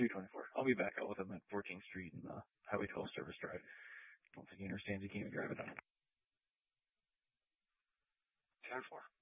324. I'll be back out with him at 14th Street and Highway 12 Service Drive. I don't think he understands he can't drive it on. 10-4.